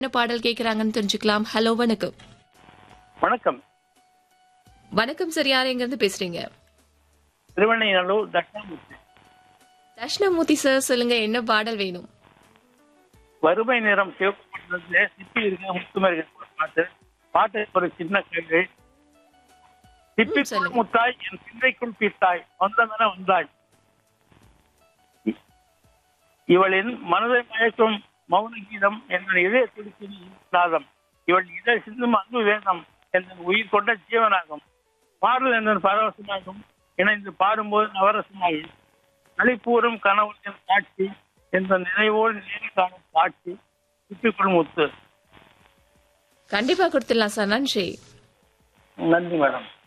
என்ன பாடல் கேக்குறாங்கன்னு தெரிஞ்சுக்கலாம். ஹலோ, வணக்கம். வணக்கம். வணக்கம் சார். யார் எங்க இருந்து பேசுறீங்க? திருவண்ணைநல்லூர் தட்சிணாமூர்த்தி. தட்சிணாமூர்த்தி சார், சொல்லுங்க என்ன பாடல் வேணும்? வறுமை நிறம் சிவப்பு பட்டணத்திலே சிப்பி இருக்க முத்துமை இருக்க பாட்டு. பாட்டு ஒரு சின்ன கேள்வி. சிப்பிக்குள் சொல்லுங்க. முத்தாய் என் சிந்தைக்குள் பீத்தாய் வந்தமென வந்தாய். இவளின் மனதை மயக்கும் மௌன கீதம் என் இதய துடிக்கும் நாதம். இவள் இதழ் சிந்தும் அன்பு வேதம் என் உயிர் கொண்ட ஜீவனாகும். பாடல் என் பரவசமாகும். இணைந்து பாடும்போது நவரசமாகும். நலிப்பூரும் கனவுகளின் காட்சி என்ற நினைவோடு நேரி காணும் காட்சி சிப்பிக்குள் முத்து. கண்டிப்பா கொடுத்துடலாம் சார். நன்றி. நன்றி மேடம்.